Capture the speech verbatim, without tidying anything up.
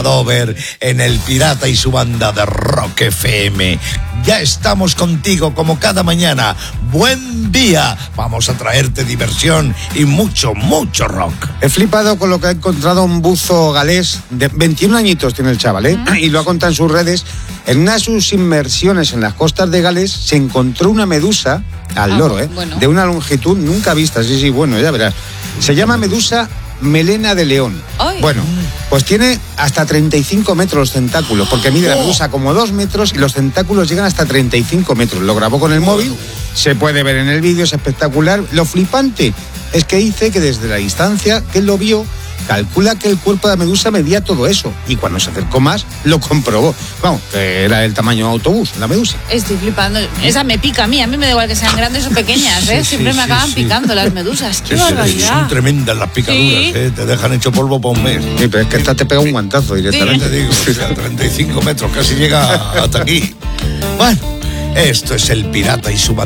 Dover en El Pirata y su banda de Rock F M. Ya estamos contigo como cada mañana. Buen día. Vamos a traerte diversión y mucho, mucho rock. He flipado con lo que ha encontrado un buzo galés de veintiún añitos tiene el chaval, ¿eh? Uh-huh. Y lo ha contado en sus redes. En una de sus inmersiones en las costas de Gales se encontró una medusa al loro, ¿eh? Bueno. De una longitud nunca vista. Sí, sí, bueno, ya verás. Se llama medusa melena de león. Ay. Bueno, pues tiene hasta treinta y cinco metros los tentáculos, porque mide la medusa como dos metros y los tentáculos llegan hasta treinta y cinco metros. Lo grabó con el móvil, se puede ver en el vídeo, es espectacular. Lo flipante es que dice que desde la distancia que él lo vio, calcula que el cuerpo de la medusa medía todo eso. Y cuando se acercó más, lo comprobó. Vamos, que era el tamaño de autobús, la medusa. Estoy flipando. Esa me pica a mí. A mí me da igual que sean grandes o pequeñas, ¿eh? Sí, Siempre sí, me acaban sí, picando sí. las medusas. ¡Qué sí, barbaridad! Son tremendas las picaduras, sí. ¿eh? Te dejan hecho polvo por un mes. Sí, pero es que esta te pega un guantazo directamente. Sí. Te digo, o sea, treinta y cinco metros, casi llega hasta aquí. Bueno, esto es El Pirata y su